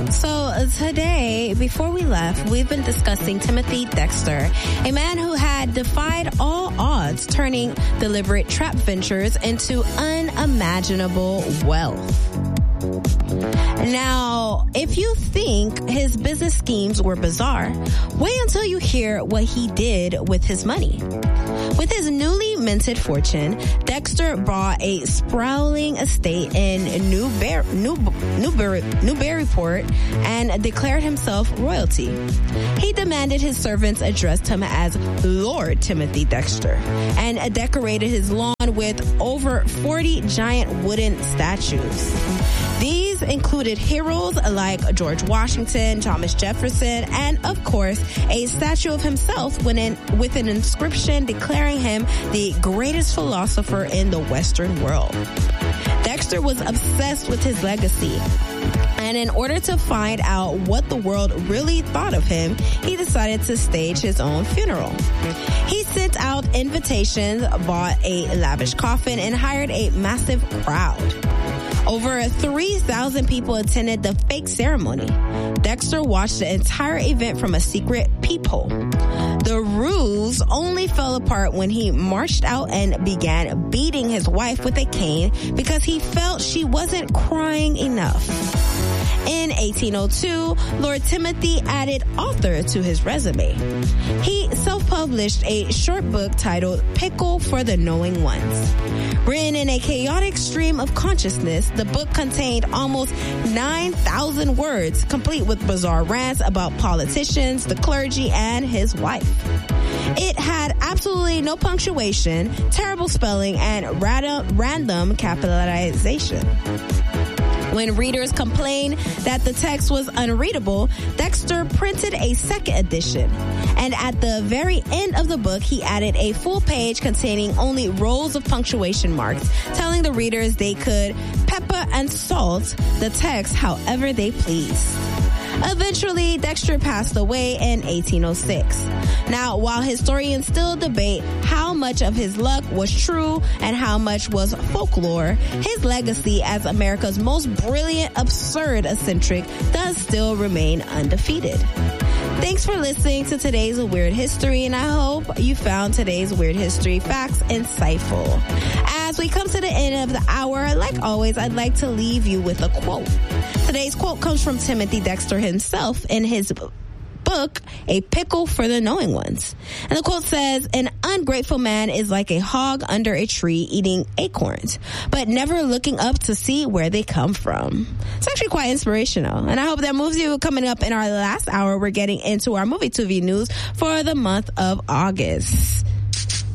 So today, before we left, we've been discussing Timothy Dexter, a man who had defied all odds, turning deliberate trap ventures into unimaginable wealth. Now, if you think his business schemes were bizarre, wait until you hear what he did with his money. With his newly minted fortune, Dexter bought a sprawling estate in Newburyport and declared himself royalty. He demanded his servants address him as Lord Timothy Dexter and decorated his lawn with over 40 giant wooden statues. These included heroes like George Washington, Thomas Jefferson, and of course, a statue of himself with an inscription declaring him the greatest philosopher in the Western world. Dexter was obsessed with his legacy, and in order to find out what the world really thought of him, he decided to stage his own funeral. He sent out invitations, bought a lavish coffin, and hired a massive crowd. Over 3,000 people attended the fake ceremony. Dexter watched the entire event from a secret peephole. The ruse only fell apart when he marched out and began beating his wife with a cane because he felt she wasn't crying enough. In 1802, Lord Timothy added author to his resume. He self-published a short book titled Pickle for the Knowing Ones. Written in a chaotic stream of consciousness, the book contained almost 9,000 words, complete with bizarre rants about politicians, the clergy, and his wife. It had absolutely no punctuation, terrible spelling, and random capitalization. When readers complained that the text was unreadable, Dexter printed a second edition. And at the very end of the book, he added a full page containing only rows of punctuation marks, telling the readers they could pepper and salt the text however they pleased. Eventually, Dexter passed away in 1806. Now, while historians still debate how much of his luck was true and how much was folklore, his legacy as America's most brilliant, absurd eccentric does still remain undefeated. Thanks for listening to today's Weird History, and I hope you found today's Weird History facts insightful. As we come to the end of the hour, like always, I'd like to leave you with a quote. Today's quote comes from Timothy Dexter himself in his book, A Pickle for the Knowing Ones. And the quote says, "An ungrateful man is like a hog under a tree eating acorns, but never looking up to see where they come from." It's actually quite inspirational, and I hope that moves you. Coming up in our last hour, we're getting into our movie TV news for the month of August.